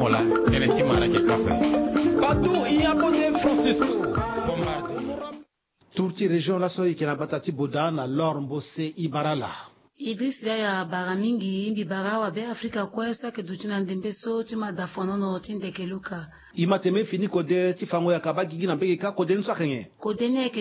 Angola teneti mara ke kafe Batu Iyabote Francisco Bombardi Turti region la soyi kena batati boda na Lor Mbose Ibarala Idris ya bara mingi imbi bara wa be Afrika kwa so ke dutina ndembe so tima dafonono tindekeluka imateme fini kode tifango ya kabagi gina mbege ka kode nso kenye kode ne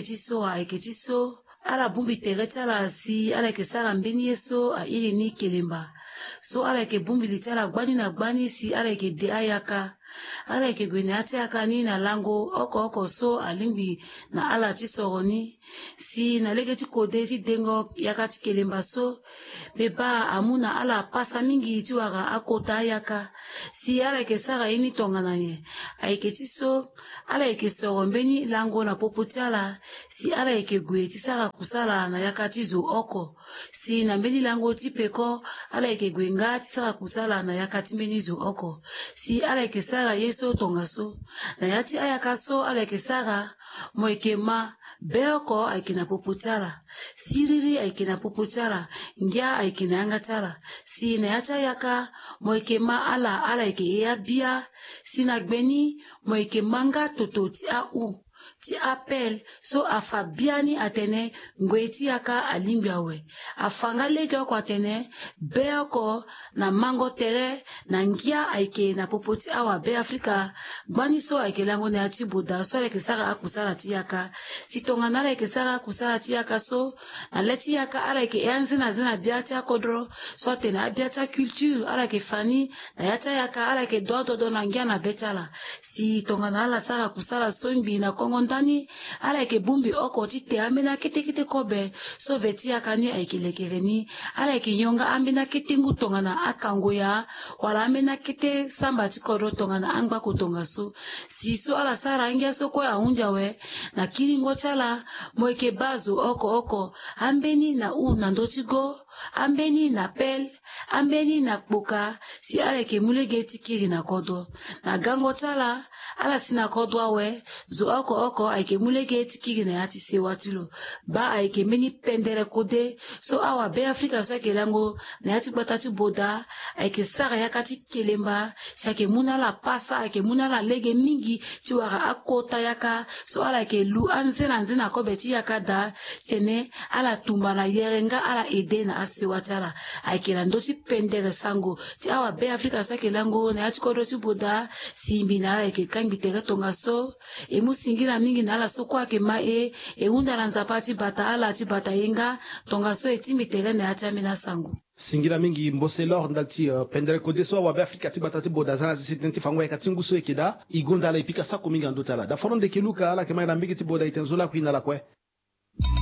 eketiso ala bumbi tereta la si ala ke sara mbeni yeso a iri ni kelemba so ala ke bumbi litala gbani na gbani si ala ke de ayaka ala ke gwene ate aka ni na lango oko so alimbi na ala tisoroni si na legeti kode ti dengo yaka ti kelemba so beba amuna ala pasa mingi ti waka akota ayaka si ala ke sara ini tongana ye aiketi so ala ke soro mbeni lango na poputiala si ala ke gwe ti sara kusala na yakati zo oko si na mbeni lango ti peko ala ke gwe nga ti sara kusala na yakati mbeni zo oko si ala ke sara yeso tonga so na yati ayaka so ala ke sara moikema beoko aikina poputiala siriri aikina poputiala ngia aikina yangatala si na yati ayaka moikema ala ke ya bia si na gbeni moikema nga toto ti au ti appel so afabiani atene ngweti yaka alimbiawe afanga lege ko atene beoko na mango tere na ngia aike na popoti awa be Afrika gbani so aike lango na ati boda so le kesara akusala ti yaka sitonga na le kesara akusala ti yaka so na leti yaka ara ke yanzina zina biati akodro so atene abiata culture ara ke fani na yata yaka ara ke do na ngia na betala si tonga na la sara kusala so mbi na Kongo ndani ala ke bumbi oko tite amena kete kobe so veti akani aikilekereni ala ke nyonga ambena kete ngutonga na akango ya wala amena kete samba tikoro tonga na angba kutonga so si so ala sara angia so ko aunja we na kiringo chala moike bazo oko ambeni na na ndotigo ambeni na pel ambeni na kpoka si ala ke mulege tikiri na kodo na gango chala ala sina kodo we zo oko aike mulege tikiri na yati sewatilo ba aike meni pendere kode so awa be Afrika so ke lango na yati batati boda aike sara yakati kelemba sake munala pasa aike munala lege mingi ti waka akota yaka so ala ke lu anzena ko beti yaka da tene ala tumba na yerenga ala ede na asewatala aike na ndoti pendere sango ti awa be Afrika so ke lango na yati kodo ti boda simbi na ala ke kangi tere tonga so e musingira mingi na ala so kwa ke mae e unda na nzapati bata ala ti bata yenga tonga so etimi tere na yati amina sango singira mingi Mbose Lor ndalti pendere kode so wa be Afrika ti batati boda zana zisitenti fango ya katingu so ekeda igonda ala ipika sako mingi andotala da foron de keluka ala ke mai na mingi ti boda itenzola kuina la kwe